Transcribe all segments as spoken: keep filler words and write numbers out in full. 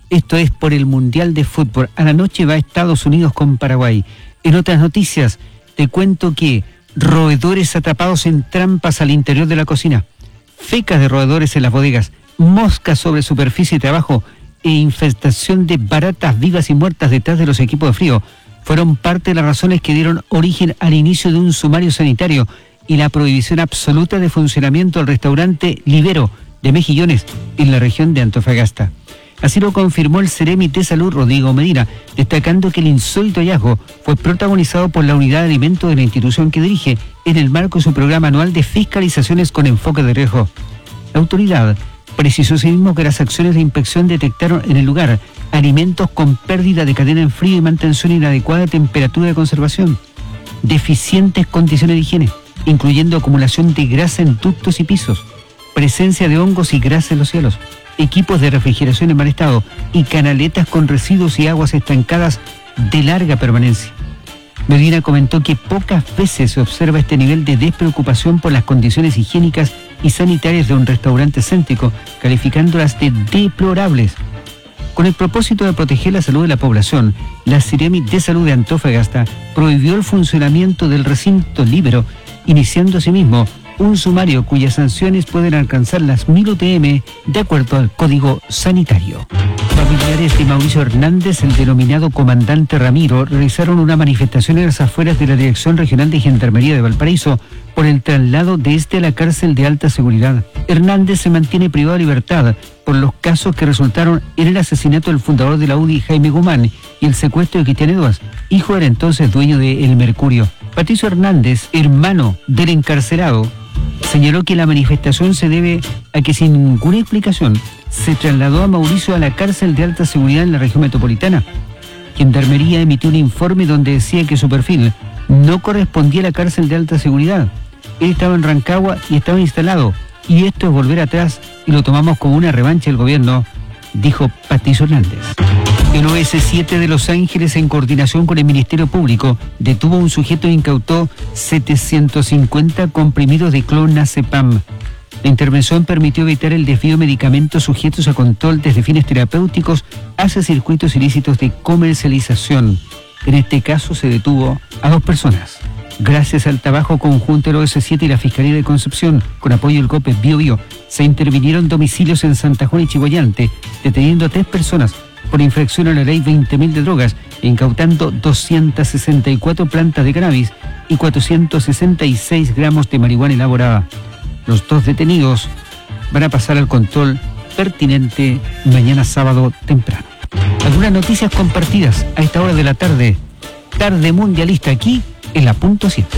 Esto es por el Mundial de Fútbol. A la noche va a Estados Unidos con Paraguay. En otras noticias, te cuento que roedores atrapados en trampas al interior de la cocina, fecas de roedores en las bodegas, moscas sobre superficie de trabajo e infestación de baratas vivas y muertas detrás de los equipos de frío fueron parte de las razones que dieron origen al inicio de un sumario sanitario y la prohibición absoluta de funcionamiento del restaurante Libero de Mejillones en la región de Antofagasta. Así lo confirmó el Ceremi de Salud Rodrigo Medina, destacando que el insólito hallazgo fue protagonizado por la unidad de alimentos de la institución que dirige en el marco de su programa anual de fiscalizaciones con enfoque de riesgo. La autoridad precisó asimismo que las acciones de inspección detectaron en el lugar alimentos con pérdida de cadena en frío y mantención inadecuada de temperatura de conservación, deficientes condiciones de higiene, incluyendo acumulación de grasa en ductos y pisos, presencia de hongos y grasa en los cielos, equipos de refrigeración en mal estado y canaletas con residuos y aguas estancadas de larga permanencia. Medina comentó que pocas veces se observa este nivel de despreocupación por las condiciones higiénicas y sanitarias de un restaurante céntrico, calificándolas de deplorables. Con el propósito de proteger la salud de la población, la Ceremi de Salud de Antofagasta prohibió el funcionamiento del recinto Libero, iniciando asimismo un sumario cuyas sanciones pueden alcanzar las mil U T M de acuerdo al Código Sanitario. Familiares de Mauricio Hernández, el denominado Comandante Ramiro, realizaron una manifestación en las afueras de la Dirección Regional de Gendarmería de Valparaíso por el traslado de este a la cárcel de alta seguridad. Hernández se mantiene privado de libertad por los casos que resultaron en el asesinato del fundador de la U D I, Jaime Guzmán, y el secuestro de Cristian Edwards, hijo del entonces dueño de El Mercurio. Patricio Hernández, hermano del encarcelado, señaló que la manifestación se debe a que sin ninguna explicación se trasladó a Mauricio a la cárcel de alta seguridad en la región metropolitana. Gendarmería emitió un informe donde decía que su perfil no correspondía a la cárcel de alta seguridad. Él estaba en Rancagua y estaba instalado, y esto es volver atrás y lo tomamos como una revancha del gobierno, dijo Patricio Hernández. El O S siete de Los Ángeles, en coordinación con el Ministerio Público, detuvo a un sujeto e incautó setecientos cincuenta comprimidos de clonazepam. La intervención permitió evitar el desvío de medicamentos sujetos a control desde fines terapéuticos hacia circuitos ilícitos de comercialización. En este caso se detuvo a dos personas. Gracias al trabajo conjunto del O S siete y la Fiscalía de Concepción, con apoyo del GOPE Bio Bio, se intervinieron domicilios en Santa Juana y Chihuayante, deteniendo a tres personas por infracción a la ley veinte mil de drogas, incautando doscientas sesenta y cuatro plantas de cannabis y cuatrocientos sesenta y seis gramos de marihuana elaborada. Los dos detenidos van a pasar al control pertinente mañana sábado temprano. Algunas noticias compartidas a esta hora de la tarde. Tarde mundialista aquí en la punto siete.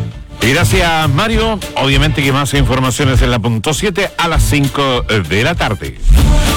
Y gracias, Mario. Obviamente que más informaciones en la punto siete a las cinco de la tarde.